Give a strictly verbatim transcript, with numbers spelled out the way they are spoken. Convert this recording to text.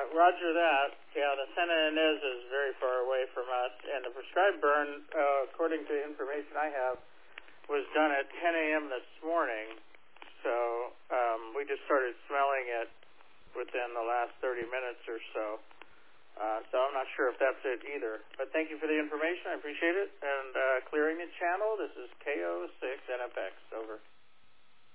roger that. Yeah, the Santa Ynez is very far away from us, and the prescribed burn, uh, according to information I have, was done at ten a.m. this morning. So um, we just started smelling it within the last thirty minutes or so. Uh, so I'm not sure if that's it either. But thank you for the information. I appreciate it. And uh, clearing the channel, this is K O six N F X. Over.